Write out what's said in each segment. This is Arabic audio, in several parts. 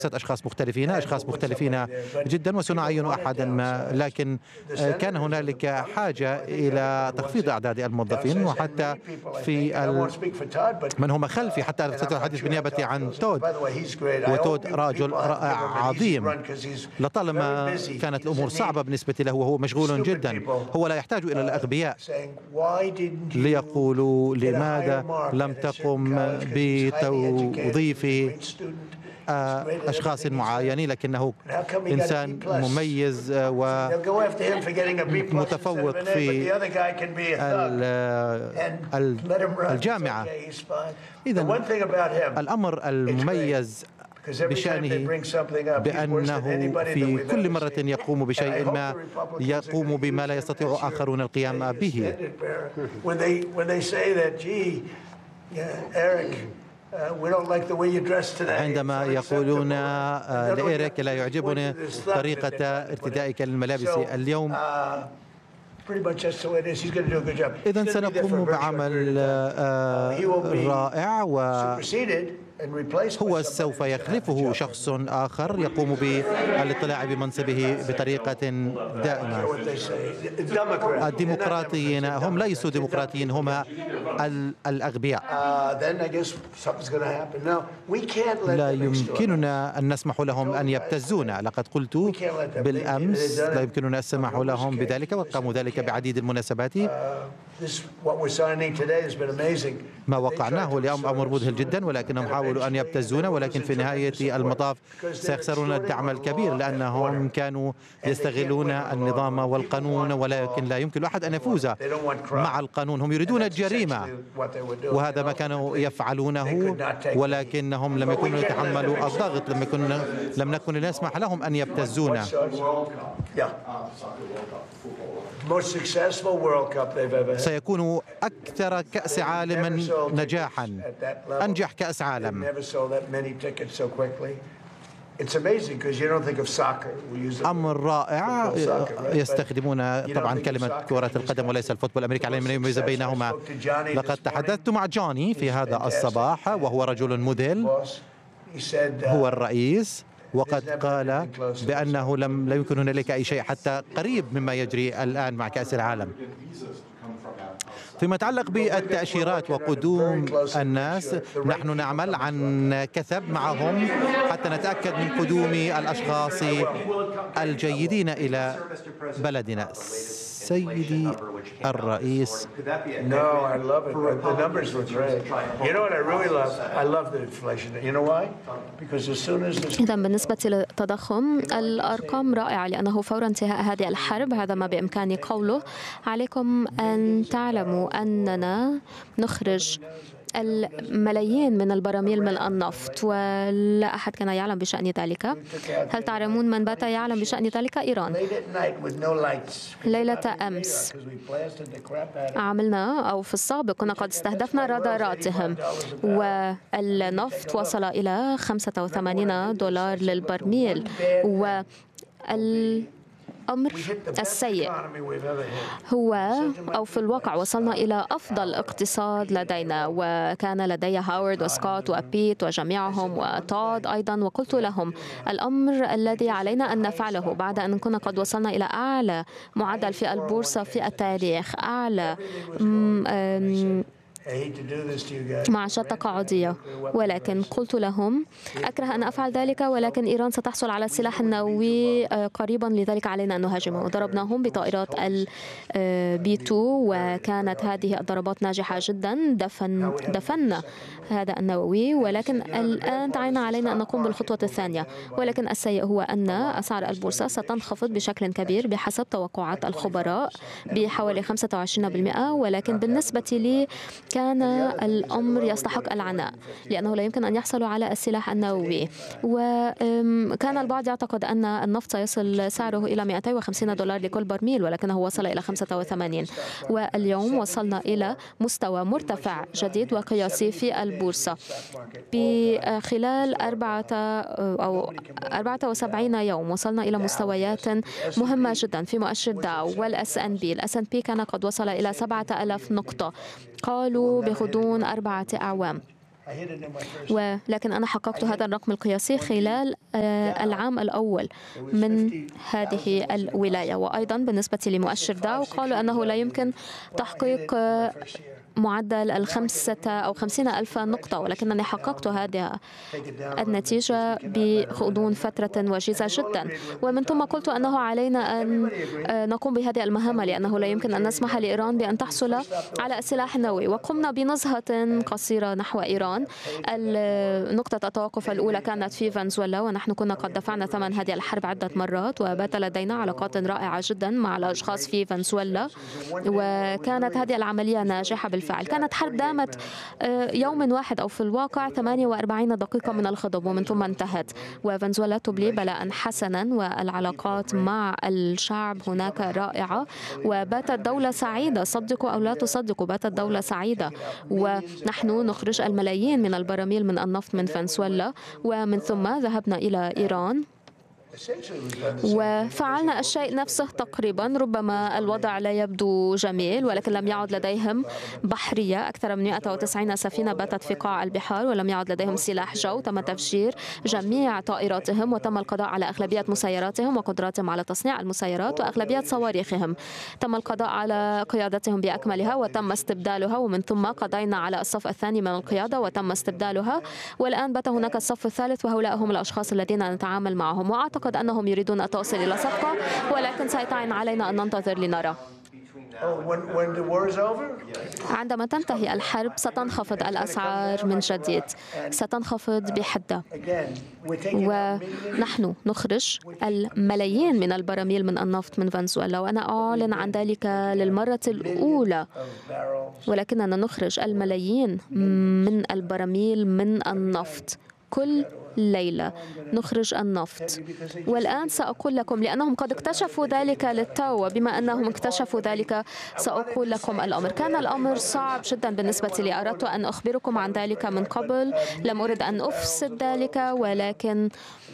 أشخاص مختلفين جدا، وسنعين أحدا ما، لكن كان هنالك حاجة إلى تخفيض أعداد الموظفين، وحتى في من هم خلفي، حتى أتحدث بالنيابة عن تود، وتود رجل رائع عظيم، لطالما كانت الأمور صعبة بالنسبة له وهو مشغول جدا. هو لا يحتاج إلى الأغبياء ليقولوا لماذا لم تقم بتوظيف أشخاص معينين، لكنه إنسان مميز ومتفوق في الجامعة. إذا الأمر المميز بشأنه بأنه في كل مرة يقوم بشيء ما يقوم بما لا يستطيع آخرون القيام به. عندما يقولون لإيريك لا يعجبني طريقة ارتدائك للملابس اليوم، إذن سنقوم بعمل رائع، هو سوف يخلفه شخص آخر يقوم بالاطلاع بمنصبه بطريقة دائمة. الديمقراطيين هم ليسوا ديمقراطيين، هم الأغبياء. لا يمكننا أن نسمح لهم أن يبتزونا. لقد قلت بالأمس لا يمكننا السماح لهم بذلك، وقاموا ذلك بعديد المناسبات. ما وقعناه اليوم أمر مذهل جدا، ولكنهم حاولوا أن يبتزونا، ولكن في نهاية المطاف سيخسرون الدعم الكبير، لأنهم كانوا يستغلون النظام والقانون، ولكن لا يمكن لأحد أن يفوز مع القانون. هم يريدون الجريمة، وهذا ما كانوا يفعلونه، ولكنهم لم يكونوا يتحملوا الضغط، لم نكن نسمح لهم أن يبتزونا. سيكون أكثر كأس عالم نجاحا، أنجح كأس عالم. أمر رائع. يستخدمون طبعا كلمة كرة القدم وليس الفوتبول الأمريكي، علينا أن يميز بينهما. لقد تحدثت مع جوني في هذا الصباح، وهو رجل مذهل، هو الرئيس، وقد قال بأنه لا يمكن هنالك أي شيء حتى قريب مما يجري الآن مع كأس العالم. فيما يتعلق بالتأشيرات وقدوم الناس، نحن نعمل عن كثب معهم حتى نتأكد من قدوم الأشخاص الجيدين إلى بلدنا. سيدي الرئيس، إذا بالنسبة للتضخم الأرقام رائعة، لأنه فور انتهاء هذه الحرب، هذا ما بإمكاني قوله، عليكم أن تعلموا أننا نخرج الملايين من البراميل من النفط، ولا أحد كان يعلم بشأن ذلك. هل تعلمون من بات يعلم بشأن ذلك؟ إيران. ليلة أمس عملنا، أو في السابق كنا قد استهدفنا راداراتهم، والنفط وصل إلى $85 للبرميل. الأمر السيء هو، أو في الواقع وصلنا إلى أفضل اقتصاد لدينا، وكان لدي هاورد وسكوت وبيت وجميعهم وتود أيضا، وقلت لهم الأمر الذي علينا أن نفعله بعد أن كنا قد وصلنا إلى أعلى معدل في البورصة في التاريخ، أعلى معاشات تقاعدية، ولكن قلت لهم أكره أن أفعل ذلك، ولكن إيران ستحصل على السلاح النووي قريبا، لذلك علينا أن نهاجمه. ضربناهم بطائرات الB2، وكانت هذه الضربات ناجحة جدا، دفنا هذا النووي، ولكن الآن تعين علينا أن نقوم بالخطوة الثانية. ولكن السيء هو أن أسعار البورصة ستنخفض بشكل كبير بحسب توقعات الخبراء بحوالي 25%، ولكن بالنسبة لي كان الأمر يستحق العناء، لأنه لا يمكن أن يحصلوا على السلاح النووي. وكان البعض يعتقد أن النفط سيصل سعره إلى $250 لكل برميل، ولكنه وصل إلى 85، واليوم وصلنا إلى مستوى مرتفع جديد وقياسي في البورصة. بخلال 74 يوم وصلنا إلى مستويات مهمة جدا في مؤشر داو والS&P. الS&P كان قد وصل إلى 7000 نقطة، قالوا بغضون 4 أعوام. ولكن أنا حققت هذا الرقم القياسي خلال العام الأول من هذه الولاية. وأيضا بالنسبة لمؤشر داو قالوا أنه لا يمكن تحقيق معدل 50,000 نقطة، ولكنني حققت هذه النتيجة بغضون فترة وجيزة جدا. ومن ثم قلت أنه علينا أن نقوم بهذه المهمة، لأنه لا يمكن أن نسمح لإيران بأن تحصل على السلاح النووي. وقمنا بنزهة قصيرة نحو إيران. نقطة التوقف الأولى كانت في فنزويلا، ونحن كنا قد دفعنا ثمن هذه الحرب عدة مرات، وبات لدينا علاقات رائعة جدا مع الأشخاص في فنزويلا، وكانت هذه العملية ناجحة بالفعل. كانت حرب دامت يوم واحد أو في الواقع 48 دقيقة من الغضب، ومن ثم انتهت. وفنزويلا تبلي بلاء حسنا، والعلاقات مع الشعب هناك رائعة، وباتت دولة سعيدة. صدقوا أو لا تصدقوا، باتت دولة سعيدة. ونحن نخرج الملايين من البراميل من النفط من فنزويلا، ومن ثم ذهبنا إلى إيران وفعلنا الشيء نفسه تقريبا. ربما الوضع لا يبدو جميل، ولكن لم يعد لديهم بحرية. أكثر من 190 سفينة باتت في قاع البحار، ولم يعد لديهم سلاح جو. تم تفجير جميع طائراتهم، وتم القضاء على أغلبية مسيراتهم وقدراتهم على تصنيع المسيرات، وأغلبية صواريخهم تم القضاء على قيادتهم بأكملها وتم استبدالها. ومن ثم قضينا على الصف الثاني من القيادة وتم استبدالها، والآن بات هناك الصف الثالث، وهؤلاء هم الأشخاص الذين نتعامل معهم. وأعتقد أنهم يريدون التوصل إلى صفقة، ولكن سيتعين علينا أن ننتظر لنرى. عندما تنتهي الحرب ستنخفض الأسعار من جديد، ستنخفض بحدة، ونحن نخرج الملايين من البراميل من النفط من فنزويلا، وأنا أعلن عن ذلك للمرة الأولى. ولكننا نخرج الملايين من البراميل من النفط كل ليلة. نخرج النفط. والآن سأقول لكم، لأنهم قد اكتشفوا ذلك للتو، وبما أنهم اكتشفوا ذلك سأقول لكم الأمر. كان الأمر صعب جدا بالنسبة لي. أردت أن أخبركم عن ذلك من قبل، لم أرد أن أفسد ذلك، ولكن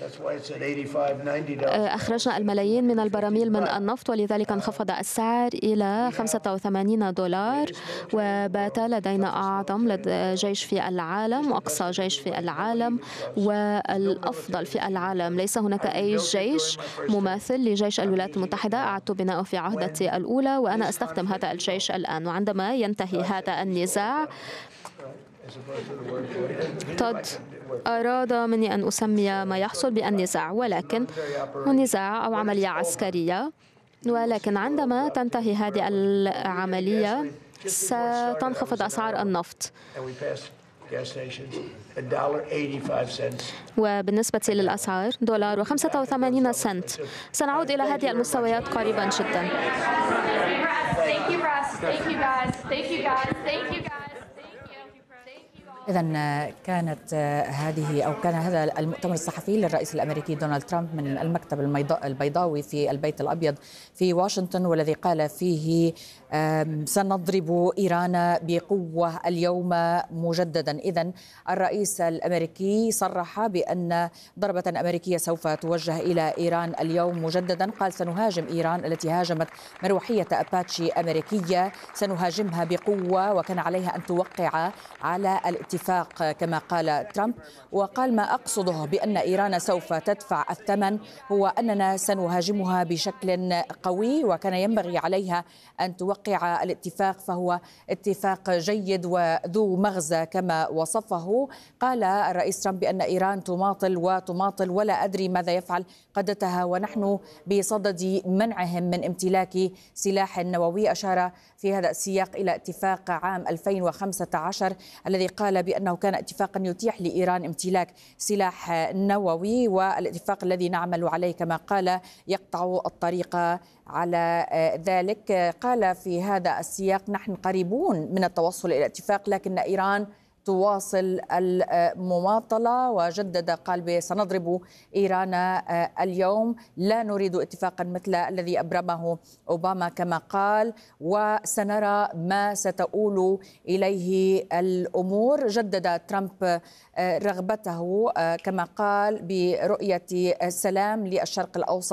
أخرجنا الملايين من البراميل من النفط، ولذلك انخفض السعر إلى $85، وبات لدينا أعظم جيش في العالم وأقصى جيش في العالم والأفضل في العالم. ليس هناك أي جيش مماثل لجيش الولايات المتحدة. أعدت بناؤه في عهدتي الأولى، وأنا أستخدم هذا الجيش الآن. وعندما ينتهي هذا النزاع، تود أراد مني أن أسمي ما يحصل بالنزاع، ولكن هو نزاع أو عملية عسكرية. ولكن عندما تنتهي هذه العملية ستنخفض أسعار النفط. وبالنسبة للأسعار $1.85. سنعود إلى هذه المستويات قريبا جدا. إذن كانت هذه أو كان هذا المؤتمر الصحفي للرئيس الأمريكي دونالد ترامب من المكتب البيضاوي في البيت الأبيض في واشنطن، والذي قال فيه سنضرب إيران بقوة اليوم مجددا. إذن الرئيس الأمريكي صرح بأن ضربة أمريكية سوف توجه إلى إيران اليوم مجددا. قال سنهاجم إيران التي هاجمت مروحية أباتشي أمريكية، سنهاجمها بقوة، وكان عليها أن توقع على الاتفاق كما قال ترامب. وقال ما أقصده بأن إيران سوف تدفع الثمن هو أننا سنهاجمها بشكل قوي، وكان ينبغي عليها أن توقع الاتفاق، فهو اتفاق جيد وذو مغزى كما وصفه. قال الرئيس ترامب بأن إيران تماطل وتماطل ولا أدري ماذا يفعل قادتها، ونحن بصدد منعهم من امتلاك سلاح نووي. أشار في هذا السياق إلى اتفاق عام 2015 الذي قال بأنه كان اتفاقا يتيح لإيران امتلاك سلاح نووي، والاتفاق الذي نعمل عليه كما قال يقطع الطريق على ذلك. قال في هذا السياق نحن قريبون من التوصل إلى اتفاق، لكن إيران تواصل المماطلة. وجدد قال سنضرب إيران اليوم، لا نريد اتفاقا مثل الذي أبرمه أوباما كما قال، وسنرى ما ستؤول إليه الأمور. جدد ترامب رغبته كما قال برؤية السلام للشرق الأوسط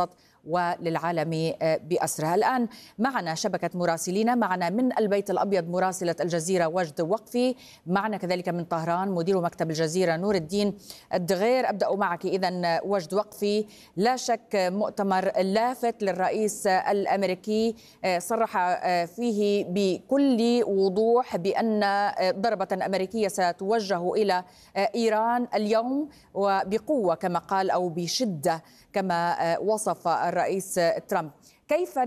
وللعالم بأسرها. الآن معنا شبكة مراسلين، معنا من البيت الأبيض مراسلة الجزيرة وجد وقفي، معنا كذلك من طهران مدير مكتب الجزيرة نور الدين الدغير. أبدأ معك إذن وجد وقفي. لا شك مؤتمر لافت للرئيس الأمريكي صرح فيه بكل وضوح بأن ضربة أمريكية ستوجه إلى إيران اليوم وبقوة كما قال أو بشدة كما وصف الرئيس ترامب. كيف